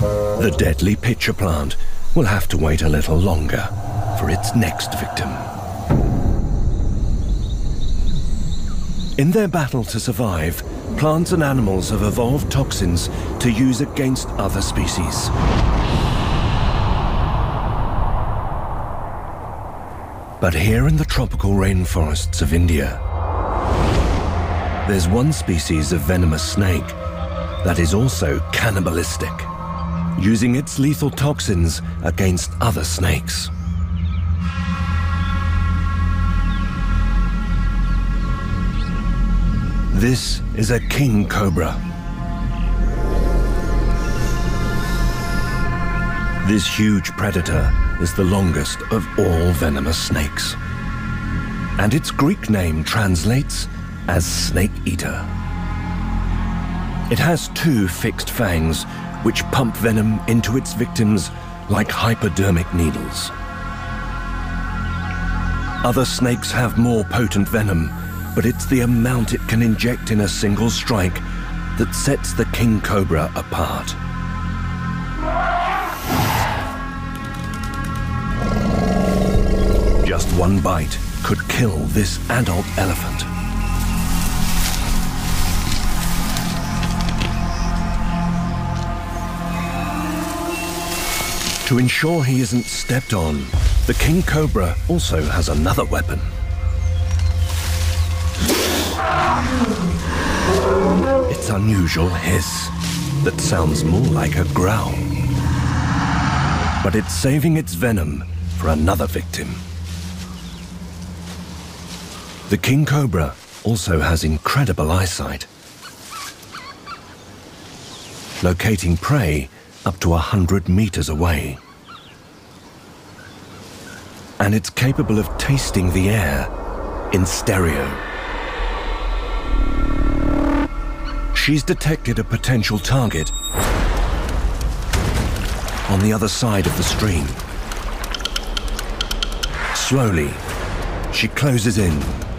The deadly pitcher plant will have to wait a little longer for its next victim. In their battle to survive, plants and animals have evolved toxins to use against other species. But here in the tropical rainforests of India, there's one species of venomous snake that is also cannibalistic, using its lethal toxins against other snakes. This is a king cobra. This huge predator is the longest of all venomous snakes, and its Greek name translates as snake eater. It has 2 fixed fangs which pump venom into its victims like hypodermic needles. Other snakes have more potent venom, but it's the amount it can inject in a single strike that sets the king cobra apart. Just one bite could kill this adult elephant. To ensure he isn't stepped on, the king cobra also has another weapon. Its unusual hiss that sounds more like a growl. But it's saving its venom for another victim. The king cobra also has incredible eyesight, locating prey up to 100 meters away. And it's capable of tasting the air in stereo. She's detected a potential target on the other side of the stream. Slowly, she closes in